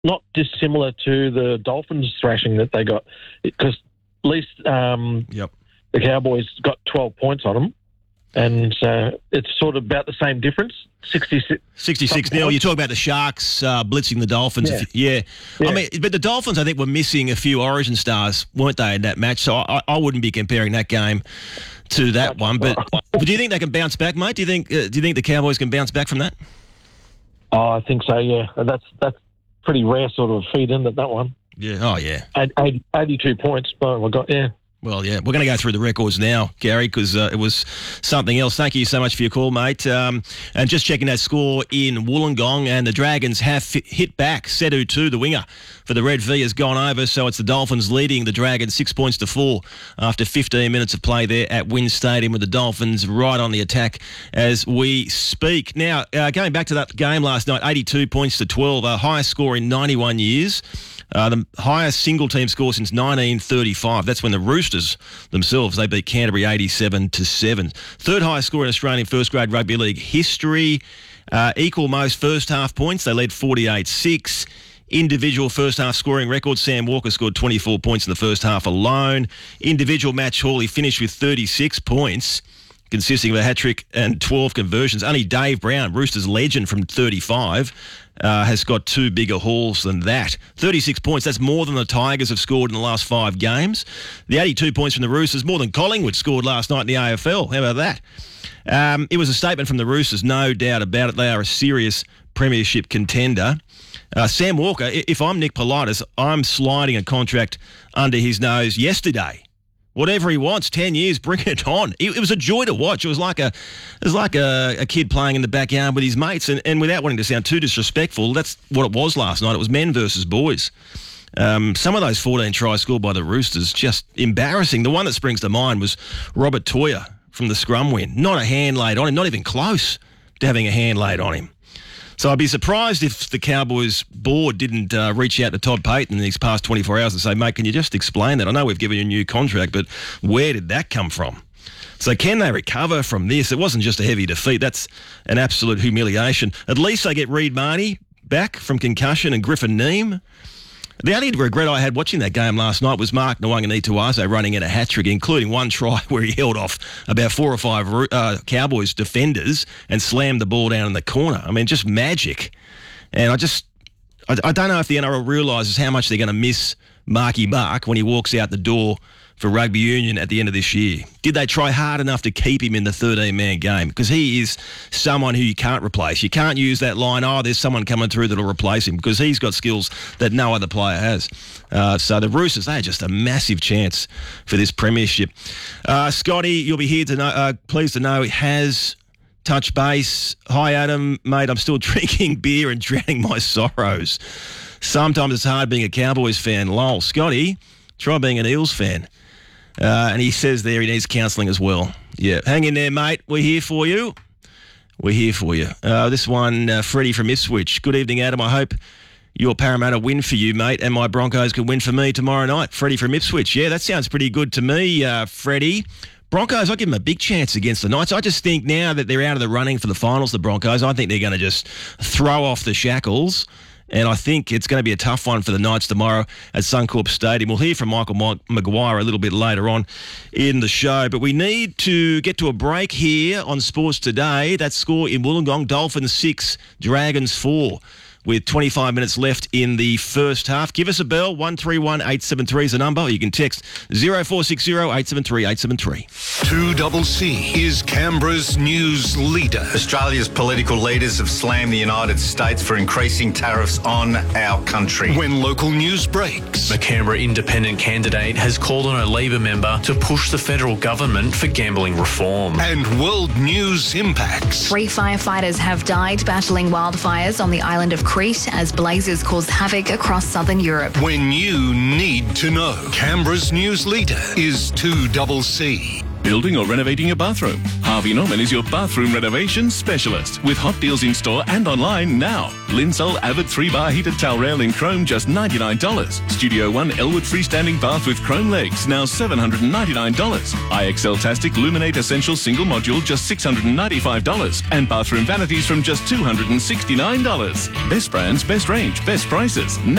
not dissimilar to the Dolphins thrashing that they got, because at least the Cowboys got 12 points on them, and it's sort of about the same difference. 66 nil. You talk about the Sharks blitzing the Dolphins. Yeah. I mean, but the Dolphins, I think, were missing a few Origin stars, weren't they, in that match? So I wouldn't be comparing that game to that one. But do you think they can bounce back, mate? Do you think the Cowboys can bounce back from that? Oh, I think so. Yeah, that's pretty rare sort of feat, isn't it? That one. Yeah. Oh, yeah. 82 points. Oh, I got Well, yeah, we're going to go through the records now, Gary, because it was something else. Thank you so much for your call, mate. And just checking that score in Wollongong, and the Dragons have hit back. Sedu 2, the winger for the Red V, has gone over, so it's the Dolphins leading the Dragons 6-4 after 15 minutes of play there at WIN Stadium, with the Dolphins right on the attack as we speak. Now, going back to that game last night, 82-12, our highest score in 91 years. The highest single-team score since 1935. That's when the Roosters themselves, they beat Canterbury 87-7. Third highest score in Australian first-grade rugby league history. Equal most first-half points. They led 48-6. Individual first-half scoring record. Sam Walker scored 24 points in the first half alone. Individual match haul, he finished with 36 points, consisting of a hat-trick and 12 conversions. Only Dave Brown, Roosters legend from 35, has got two bigger hauls than that. 36 points, that's more than the Tigers have scored in the last 5 games. The 82 points from the Roosters, more than Collingwood scored last night in the AFL. How about that? It was a statement from the Roosters, no doubt about it. They are a serious premiership contender. Sam Walker, if I'm Nick Politis, I'm sliding a contract under his nose yesterday. Whatever he wants, 10 years, bring it on. It was a joy to watch. It was like a kid playing in the backyard with his mates, and without wanting to sound too disrespectful, that's what it was last night. It was men versus boys. Some of those 14 tries scored by the Roosters, just embarrassing. The one that springs to mind was Robert Toya from the scrum win. Not a hand laid on him, not even close to having a hand laid on him. So I'd be surprised if the Cowboys board didn't reach out to Todd Payten in these past 24 hours and say, mate, can you just explain that? I know we've given you a new contract, but where did that come from? So can they recover from this? It wasn't just a heavy defeat. That's an absolute humiliation. At least they get Reed Marnie back from concussion and Griffin Neame. The only regret I had watching that game last night was Mark Nwanga running in a hat-trick, including one try where he held off about 4 or 5 Cowboys defenders and slammed the ball down in the corner. I mean, just magic. And I don't know if the NRL realises how much they're going to miss Marky Mark when he walks out the door for rugby union at the end of this year. Did they try hard enough to keep him in the 13-man game? Because he is someone who you can't replace. You can't use that line, there's someone coming through that'll replace him, because he's got skills that no other player has. So the Roosters, they're just a massive chance for this premiership. Scotty, you'll be here to know, pleased to know, has touched base. Hi, Adam. Mate, I'm still drinking beer and drowning my sorrows. Sometimes it's hard being a Cowboys fan. Lol. Scotty, try being an Eels fan. And he says there he needs counselling as well. Yeah, hang in there, mate. We're here for you. We're here for you. This one, Freddie from Ipswich. Good evening, Adam. I hope your Parramatta win for you, mate, and my Broncos can win for me tomorrow night. Freddie from Ipswich. Yeah, that sounds pretty good to me, Freddie. Broncos, I give them a big chance against the Knights. I just think now that they're out of the running for the finals, the Broncos, I think they're going to just throw off the shackles. And I think it's going to be a tough one for the Knights tomorrow at Suncorp Stadium. We'll hear from Michael Maguire a little bit later on in the show. But we need to get to a break here on Sports Today. That score in Wollongong, Dolphins 6, Dragons 4. With 25 minutes left in the first half. Give us a bell, 131 873 is the number. Or you can text 0460 873 873. 2CC is Canberra's news leader. Australia's political leaders have slammed the United States for increasing tariffs on our country. When local news breaks, the Canberra independent candidate has called on a Labor member to push the federal government for gambling reform. And world news impacts. 3 firefighters have died battling wildfires on the island of Crete as blazes cause havoc across southern Europe. When you need to know, Canberra's news leader is 2CC. Building or renovating your bathroom? Harvey Norman is your bathroom renovation specialist with hot deals in store and online now. Linsol Avid 3-bar heated towel rail in chrome, just $99. Studio One Elwood freestanding bath with chrome legs, now $799. IXL Tastic Luminate Essential single module, just $695. And bathroom vanities from just $269. Best brands, best range, best prices.